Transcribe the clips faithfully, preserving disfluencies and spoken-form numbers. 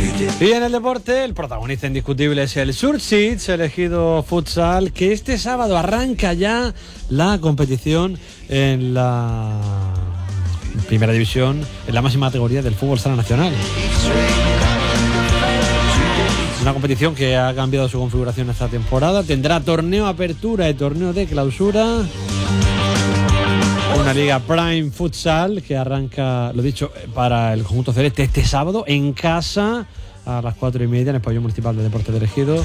Y en el deporte, el protagonista indiscutible es el Surtsits, elegido futsal, que este sábado arranca ya la competición en la primera división, en la máxima categoría del fútbol sala nacional. Una competición que ha cambiado su configuración esta temporada. Tendrá torneo apertura y torneo de clausura. Una liga Prime Futsal que arranca, lo dicho, para el conjunto celeste este sábado en casa a las cuatro y media en el pabellón municipal de Deportes de Ejido.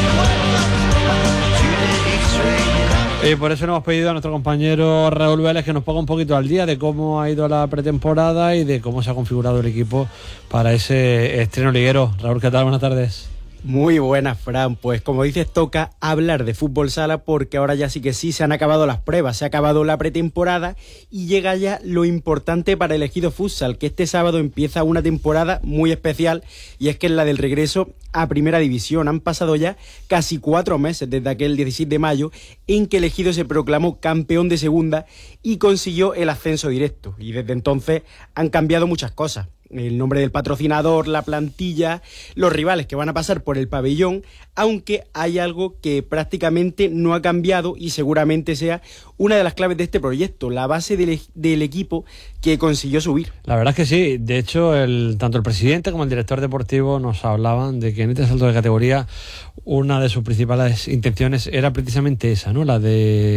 Y por eso le hemos pedido a nuestro compañero Raúl Vélez que nos ponga un poquito al día de cómo ha ido la pretemporada y de cómo se ha configurado el equipo para ese estreno liguero. Raúl, ¿qué tal? Buenas tardes. Muy buenas, Fran. Pues como dices, toca hablar de fútbol sala porque ahora ya sí que sí se han acabado las pruebas, se ha acabado la pretemporada y llega ya lo importante para el Ejido Futsal, que este sábado empieza una temporada muy especial y es que es la del regreso a Primera División. Han pasado ya casi cuatro meses desde aquel dieciséis de mayo en que el Ejido se proclamó campeón de segunda y consiguió el ascenso directo, y desde entonces han cambiado muchas cosas. El nombre del patrocinador, la plantilla, los rivales que van a pasar por el pabellón, aunque hay algo que prácticamente no ha cambiado y seguramente sea una de las claves de este proyecto, la base del, del equipo que consiguió subir. La verdad es que sí, de hecho el, tanto el presidente como el director deportivo nos hablaban de que en este salto de categoría una de sus principales intenciones era precisamente esa, ¿no? La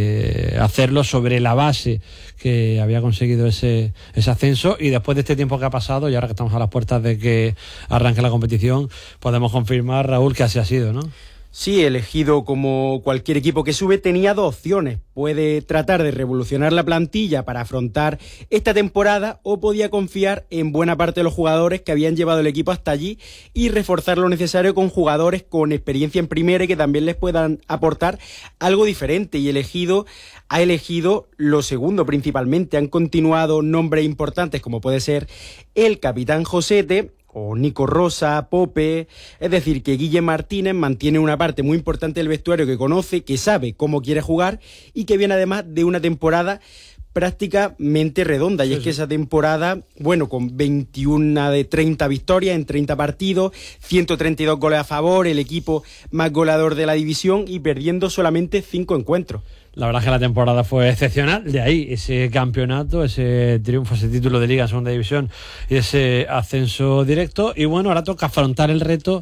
de hacerlo sobre la base que había conseguido ese, ese ascenso, y después de este tiempo que ha pasado y ahora que estamos a las puertas de que arranque la competición, podemos confirmar, Raúl, que así ha sido, ¿no? Sí, el Ejido, como cualquier equipo que sube, tenía dos opciones. Puede tratar de revolucionar la plantilla para afrontar esta temporada o podía confiar en buena parte de los jugadores que habían llevado el equipo hasta allí y reforzar lo necesario con jugadores con experiencia en primera y que también les puedan aportar algo diferente. Y el Ejido ha elegido lo segundo principalmente. Han continuado nombres importantes como puede ser el capitán Josete o Nico Rosa, Pope, es decir, que Guille Martínez mantiene una parte muy importante del vestuario que conoce, que sabe cómo quiere jugar y que viene además de una temporada prácticamente redonda, y sí, es que sí. Esa temporada, bueno, con veintiuna de treinta victorias en treinta partidos, ciento treinta y dos goles a favor, el equipo más goleador de la división y perdiendo solamente cinco encuentros. La verdad es que la temporada fue excepcional, de ahí ese campeonato, ese triunfo, ese título de Liga en Segunda División y ese ascenso directo. Y bueno, ahora toca afrontar el reto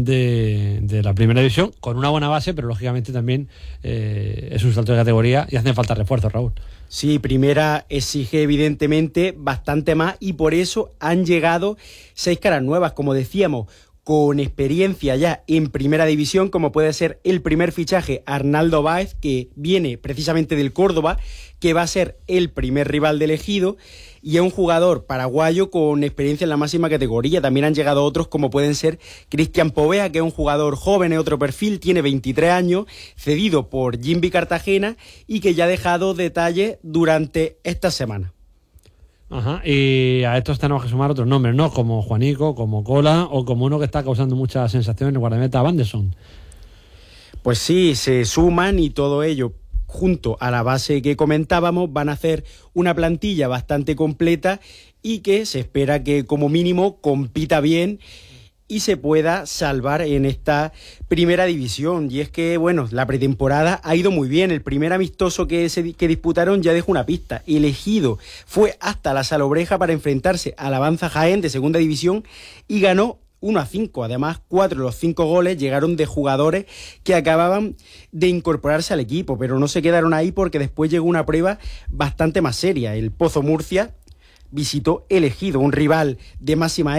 de, de la Primera División con una buena base, pero lógicamente también eh, es un salto de categoría y hacen falta refuerzos, Raúl. Sí, Primera exige evidentemente bastante más y por eso han llegado seis caras nuevas, como decíamos, con experiencia ya en Primera División, como puede ser el primer fichaje Arnaldo Báez, que viene precisamente del Córdoba, que va a ser el primer rival del Ejido, y es un jugador paraguayo con experiencia en la máxima categoría. También han llegado otros como pueden ser Cristian Povea, que es un jugador joven, es otro perfil, tiene veintitrés años, cedido por Jimby Cartagena y que ya ha dejado detalles durante esta semana. Ajá, y a estos tenemos que sumar otros nombres, ¿no? Como Juanico, como Cola o como uno que está causando mucha sensación en el guardameta Vanderson. Pues sí, se suman y todo ello junto a la base que comentábamos van a hacer una plantilla bastante completa y que se espera que como mínimo compita bien y se pueda salvar en esta Primera División. Y es que, bueno, la pretemporada ha ido muy bien. El primer amistoso que, se, que disputaron ya dejó una pista. El Ejido fue hasta la Salobreja para enfrentarse al Avanza Jaén de Segunda División y ganó uno a cinco. Además, cuatro de los cinco goles llegaron de jugadores que acababan de incorporarse al equipo, pero no se quedaron ahí porque después llegó una prueba bastante más seria. El Pozo Murcia visitó el Ejido, un rival de máxima